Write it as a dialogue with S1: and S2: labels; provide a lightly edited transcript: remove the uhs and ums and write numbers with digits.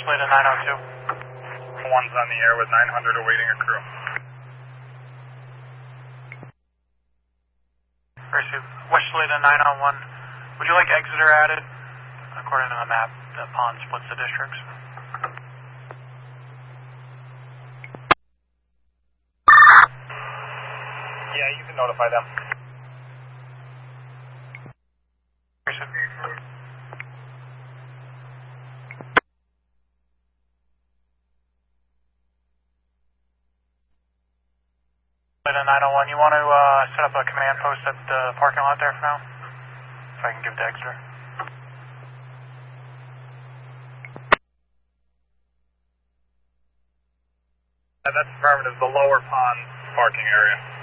S1: Westley to 902.
S2: One's on the air with 900 awaiting a crew.
S1: Pursuit. Westley to 901. Would you like Exeter added? According to the map, the pond splits the districts.
S2: Yeah, you can notify them.
S1: Pursuit. To 901, you want to set up a command post at the parking lot there for now? So I can give it to Exeter.
S2: That's affirmative, the lower pond parking area.